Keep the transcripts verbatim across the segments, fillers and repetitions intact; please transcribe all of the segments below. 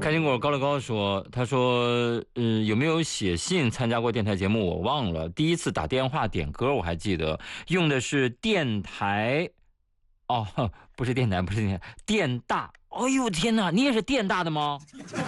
开心果高乐高说，他说，嗯，有没有写信参加过电台节目？我忘了。第一次打电话点歌我还记得，用的是电台，哦，不是电台，不是电台，电大。哎呦天哪，你也是电大的吗？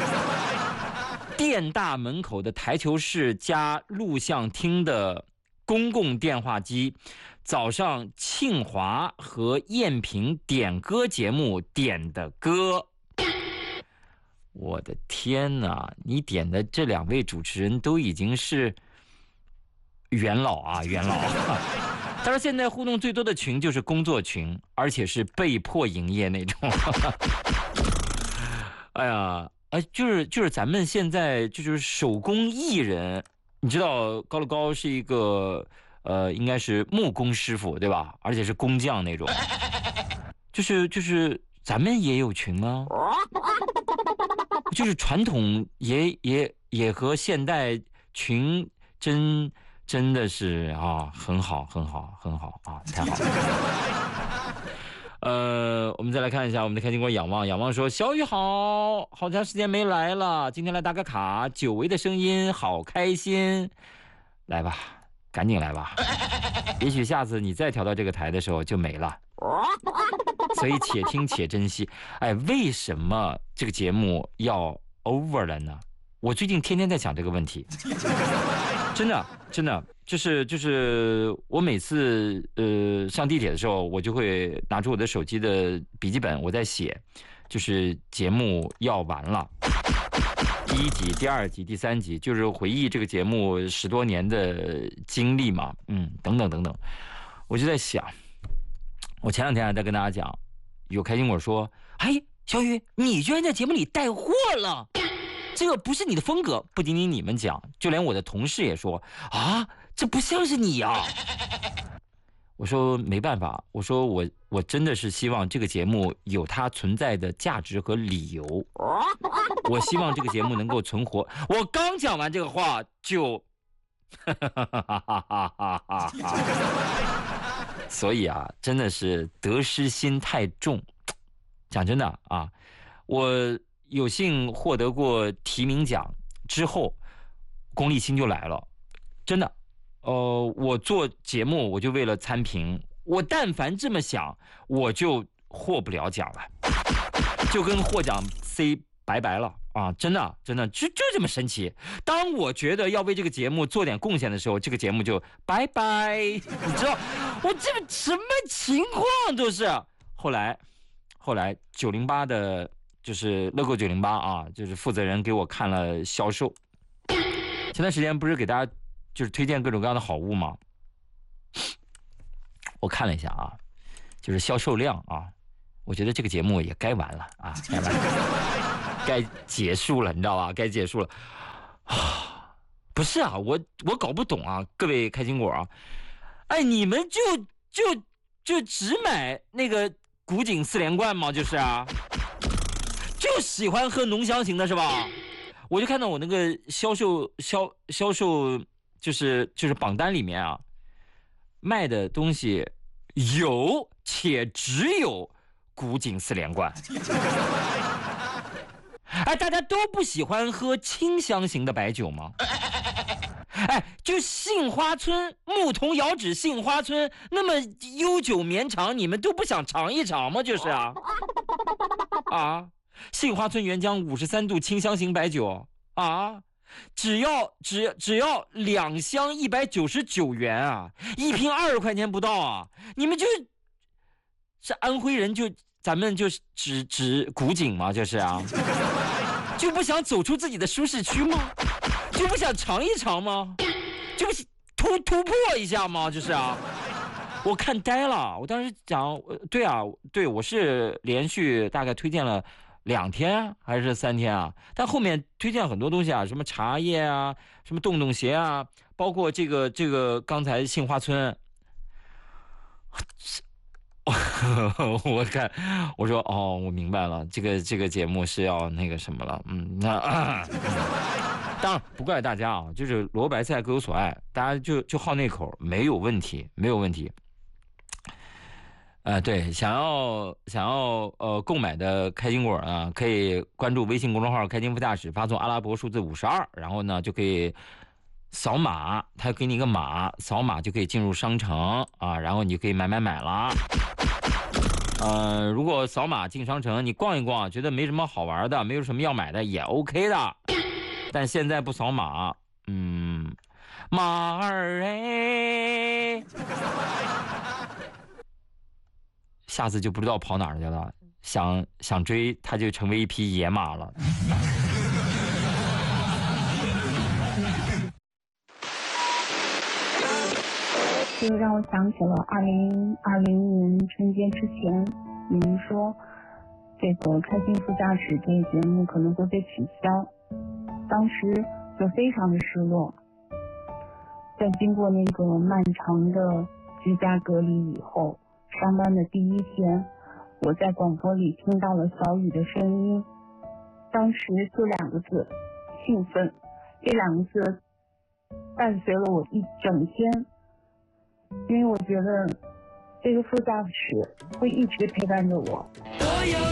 电大门口的台球室加录像厅的公共电话机，早上庆华和燕平点歌节目点的歌。我的天哪，你点的这两位主持人都已经是元老啊，元老啊。他说现在互动最多的群就是工作群，而且是被迫营业那种。哎呀，哎，就是就是咱们现在就是手工艺人，你知道高乐高是一个呃，应该是木工师傅对吧？而且是工匠那种。就是就是咱们也有群吗？就是传统也也也和现代群真真的是啊，很好很好很好啊，太好了。呃，我们再来看一下我们的开心果仰望，仰望说小雨好，好长时间没来了，今天来打个卡，久违的声音好开心，来吧，赶紧来吧，也许下次你再调到这个台的时候就没了。所以且听且珍惜。哎，为什么这个节目要 over 了呢？我最近天天在想这个问题。真的真的就是就是我每次呃上地铁的时候，我就会拿出我的手机的笔记本，我在写，就是节目要完了，第一集、第二集、第三集，就是回忆这个节目十多年的经历嘛，嗯，等等等等，我就在想。我前两天还在跟大家讲，有开心果说：“哎，小雨，你居然在节目里带货了，这个不是你的风格。”不仅仅你们讲，就连我的同事也说：“啊，这不像是你呀。”我说没办法，我说我我真的是希望这个节目有它存在的价值和理由，我希望这个节目能够存活。我刚讲完这个话就，哈哈哈哈哈哈哈哈。所以啊，真的是得失心太重。讲真的啊，我有幸获得过提名奖之后，功利心就来了。真的，呃，我做节目我就为了参评，我但凡这么想，我就获不了奖了，就跟获奖 say 拜拜了啊！真的，真的就就这么神奇。当我觉得要为这个节目做点贡献的时候，这个节目就拜拜。你知道我这个什么情况都是。后来，后来九零八的，就是乐购九零八啊，就是负责人给我看了销售。前段时间不是给大家就是推荐各种各样的好物吗？我看了一下啊，就是销售量啊，我觉得这个节目也该完了啊，该完了。该结束了，你知道吧？该结束了啊！不是啊，我我搞不懂啊，各位开心果啊，哎，你们就就就只买那个古井四连冠吗？就是啊，就喜欢喝浓香型的是吧？我就看到我那个销售销销售就是就是榜单里面啊，卖的东西有且只有古井四连冠。哎，大家都不喜欢喝清香型的白酒吗？哎，就杏花村牧童遥指杏花村那么悠久绵长，你们都不想尝一尝吗？就是啊，啊，杏花村原浆五十三度清香型白酒啊，只要只只要两箱一百九十九元啊，一瓶二十块钱不到啊，你们就是安徽人就。咱们就是只只古井嘛，就是啊，就不想走出自己的舒适区吗？就不想尝一尝吗？就不突突破一下吗？就是啊，我看呆了。我当时讲，对啊，对我是连续大概推荐了两天还是三天啊？但后面推荐很多东西啊，什么茶叶啊，什么洞洞鞋啊，包括这个这个刚才杏花村。我看，我说哦，我明白了，这个这个节目是要那个什么了，嗯，那、啊、当然不怪大家啊，就是萝卜白菜各有所爱，大家就就好那口，没有问题，没有问题。 呃，对，想要想要呃购买的开心果啊，可以关注微信公众号"开心副驾驶"，发送阿拉伯数字五十二，然后呢就可以扫码，他给你一个码，扫码就可以进入商城啊，然后你就可以买买买了。呃，如果扫码进商城，你逛一逛，觉得没什么好玩的，没有什么要买的，也 OK 的。但现在不扫码，嗯，马儿哎。下次就不知道跑哪儿去了，想想追他就成为一匹野马了。 这个让我想起了二零二零年春节之前，你们说这个开心副驾驶这个节目可能会被取消，当时就非常的失落。在经过那个漫长的居家隔离以后，上班的第一天，我在广播里听到了小雨的声音，当时就两个字：兴奋。这两个字伴随了我一整天，因为我觉得这个副驾驶会一直陪伴着我。